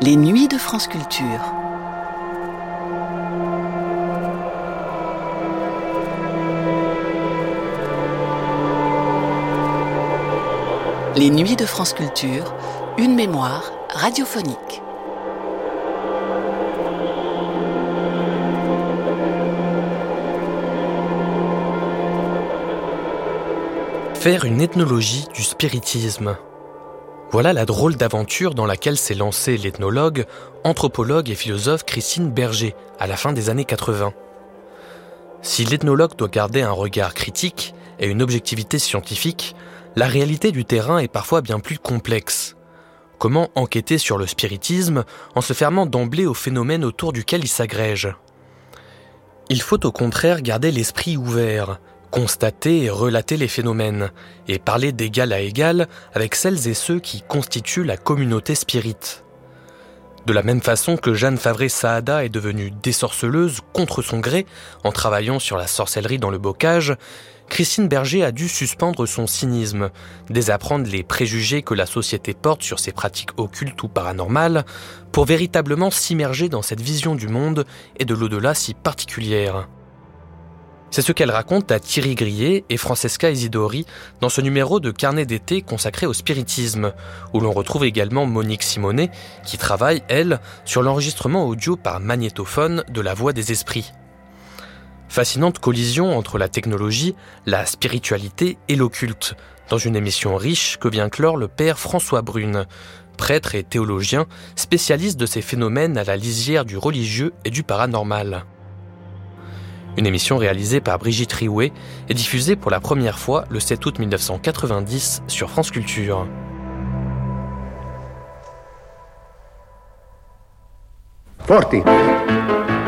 Les nuits de France Culture. Les nuits de France Culture, une mémoire radiophonique. Faire une ethnologie du spiritisme. Voilà la drôle d'aventure dans laquelle s'est lancée l'ethnologue, anthropologue et philosophe Christine Berger à la fin des années 80. Si l'ethnologue doit garder un regard critique et une objectivité scientifique, la réalité du terrain est parfois bien plus complexe. Comment enquêter sur le spiritisme en se fermant d'emblée au phénomène autour duquel il s'agrège ? Il faut au contraire garder l'esprit ouvert, constater et relater les phénomènes, et parler d'égal à égal avec celles et ceux qui constituent la communauté spirite. De la même façon que Jeanne Favret-Saada est devenue désorceleuse contre son gré en travaillant sur la sorcellerie dans le bocage, Christine Berger a dû suspendre son cynisme, désapprendre les préjugés que la société porte sur ses pratiques occultes ou paranormales, pour véritablement s'immerger dans cette vision du monde et de l'au-delà si particulière. C'est ce qu'elle raconte à Thierry Grillet et Francesca Isidori dans ce numéro de Carnet d'été consacré au spiritisme, où l'on retrouve également Monique Simonet, qui travaille, elle, sur l'enregistrement audio par magnétophone de la voix des esprits. Fascinante collision entre la technologie, la spiritualité et l'occulte, dans une émission riche que vient clore le père François Brune, prêtre et théologien, spécialiste de ces phénomènes à la lisière du religieux et du paranormal. Une émission réalisée par Brigitte Riouet et diffusée pour la première fois le 7 août 1990 sur France Culture. Forti!